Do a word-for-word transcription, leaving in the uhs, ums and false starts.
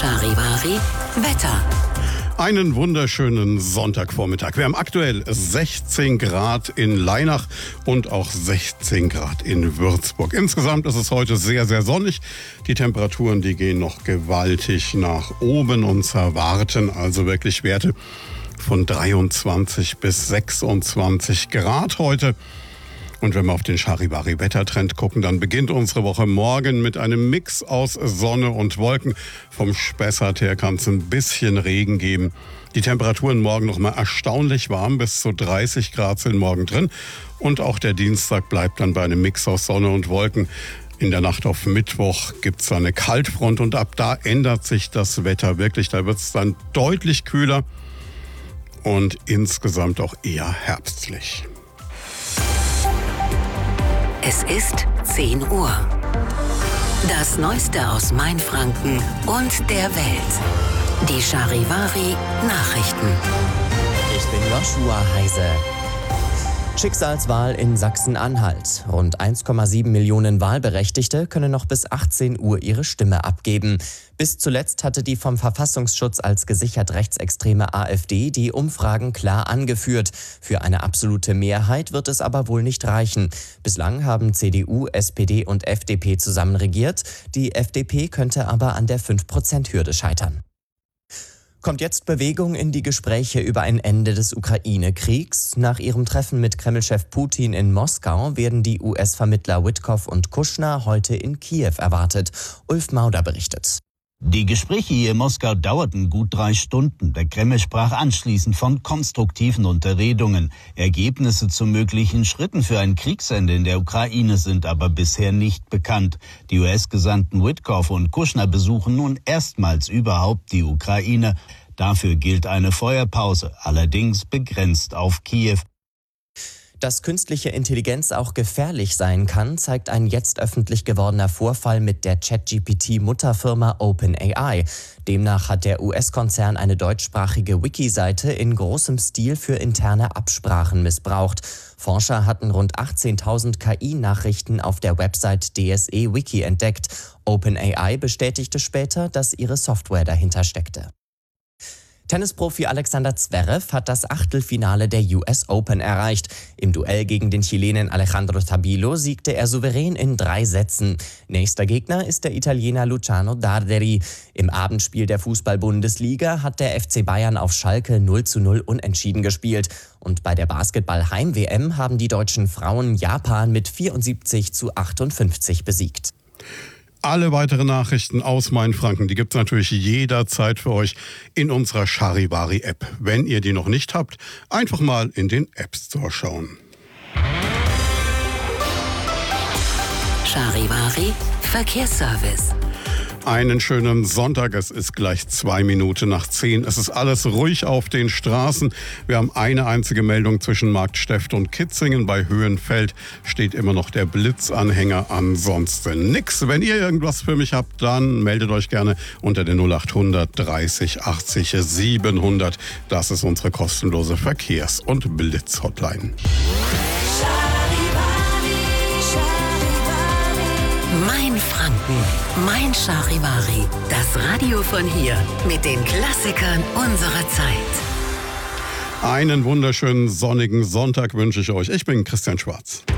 Charivari Wetter. Einen wunderschönen Sonntagvormittag. Wir haben aktuell sechzehn Grad in Lainach und auch sechzehn Grad in Würzburg. Insgesamt ist es heute sehr, sehr sonnig. Die Temperaturen, die gehen noch gewaltig nach oben und erwarten also wirklich Werte von dreiundzwanzig bis sechsundzwanzig Grad heute. Und wenn wir auf den Charivari-Wettertrend gucken, dann beginnt unsere Woche morgen mit einem Mix aus Sonne und Wolken. Vom Spessart her kann es ein bisschen Regen geben. Die Temperaturen morgen noch mal erstaunlich warm, bis zu dreißig Grad sind morgen drin. Und auch der Dienstag bleibt dann bei einem Mix aus Sonne und Wolken. In der Nacht auf Mittwoch gibt es eine Kaltfront und ab da ändert sich das Wetter wirklich. Da wird es dann deutlich kühler und insgesamt auch eher herbstlich. Es ist zehn Uhr. Das Neueste aus Mainfranken und der Welt. Die Charivari Nachrichten. Ich bin Joshua Heise. Schicksalswahl in Sachsen-Anhalt. Rund eins Komma sieben Millionen Wahlberechtigte können noch bis achtzehn Uhr ihre Stimme abgeben. Bis zuletzt hatte die vom Verfassungsschutz als gesichert rechtsextreme AfD die Umfragen klar angeführt. Für eine absolute Mehrheit wird es aber wohl nicht reichen. Bislang haben C D U, S P D und F D P zusammen regiert. Die F D P könnte aber an der fünf Prozent Hürde scheitern. Kommt jetzt Bewegung in die Gespräche über ein Ende des Ukraine-Kriegs? Nach ihrem Treffen mit Kreml-Chef Putin in Moskau werden die U S-Vermittler Witkoff und Kushner heute in Kiew erwartet. Ulf Mauder berichtet. Die Gespräche hier in Moskau dauerten gut drei Stunden. Der Kreml sprach anschließend von konstruktiven Unterredungen. Ergebnisse zu möglichen Schritten für ein Kriegsende in der Ukraine sind aber bisher nicht bekannt. Die U S-Gesandten Witkoff und Kushner besuchen nun erstmals überhaupt die Ukraine. Dafür gilt eine Feuerpause, allerdings begrenzt auf Kiew. Dass künstliche Intelligenz auch gefährlich sein kann, zeigt ein jetzt öffentlich gewordener Vorfall mit der Chat-G P T-Mutterfirma OpenAI. Demnach hat der U S-Konzern eine deutschsprachige Wiki-Seite in großem Stil für interne Absprachen missbraucht. Forscher hatten rund achtzehntausend K I-Nachrichten auf der Website D S E Wiki entdeckt. OpenAI bestätigte später, dass ihre Software dahinter steckte. Tennisprofi Alexander Zverev hat das Achtelfinale der U S Open erreicht. Im Duell gegen den Chilenen Alejandro Tabilo siegte er souverän in drei Sätzen. Nächster Gegner ist der Italiener Luciano Darderi. Im Abendspiel der Fußball-Bundesliga hat der F C Bayern auf Schalke null zu null unentschieden gespielt. Und bei der Basketball-Heim-W M haben die deutschen Frauen Japan mit vierundsiebzig zu achtundfünfzig besiegt. Alle weiteren Nachrichten aus Mainfranken, die gibt es natürlich jederzeit für euch in unserer Charivari-App. Wenn ihr die noch nicht habt, einfach mal in den App Store schauen. Charivari Verkehrsservice. Einen schönen Sonntag, es ist gleich zwei Minuten nach zehn. Es ist alles ruhig auf den Straßen. Wir haben eine einzige Meldung zwischen Marktsteft und Kitzingen. Bei Höhenfeld steht immer noch der Blitzanhänger, ansonsten nix. Wenn ihr irgendwas für mich habt, dann meldet euch gerne unter der null acht hundert dreißig achtzig siebenhundert. Das ist unsere kostenlose Verkehrs- und Blitz-Hotline. Mein Franken, mein Charivari, das Radio von hier mit den Klassikern unserer Zeit. Einen wunderschönen sonnigen Sonntag wünsche ich euch. Ich bin Christian Schwarz.